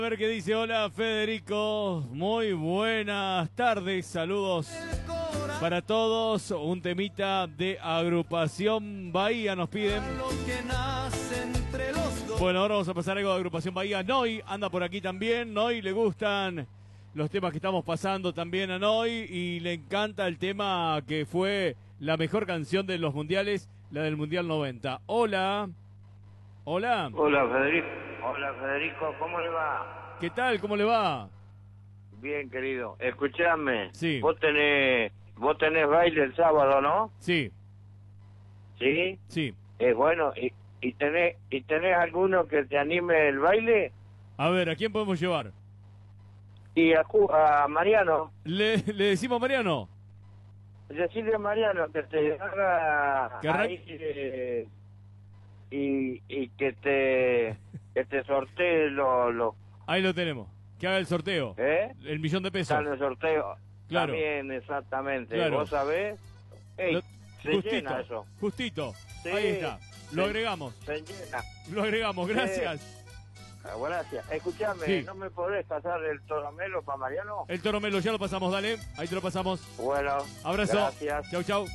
A ver qué dice. Hola Federico, muy buenas tardes, saludos para todos. Un temita de Agrupación Bahía nos piden. Bueno, ahora vamos a pasar algo de Agrupación Bahía. Noy anda por aquí también. Noy le gustan los temas que estamos pasando también a Noy y le encanta el tema que fue la mejor canción de los mundiales, la del Mundial 90. Hola. Hola. Hola Federico. Hola Federico, ¿cómo le va? ¿Qué tal? ¿Cómo le va? Bien, querido. Escuchame. Sí. Vos tenés baile el sábado, ¿no? Sí. ¿Sí? Sí. Bueno, ¿y tenés alguno que te anime el baile? A ver, ¿a quién podemos llevar? Y a Mariano. ¿Le decimos a Mariano? Decirle a Mariano que te haga Que ahí, y que te sortee los Ahí lo tenemos. Que haga el sorteo. El millón de pesos. Están el sorteo. Claro. También, exactamente. Claro. ¿Vos sabés? Ey, se justito, llena eso. Justito. Sí, Ahí está. Lo agregamos. Se llena. Lo agregamos. Gracias. Gracias. Escuchame, Sí. ¿no me podés pasar el toramelo para Mariano? El Toro Melo ya lo pasamos, dale. Ahí te lo pasamos. Bueno. Abrazo. Gracias. Chau, chau.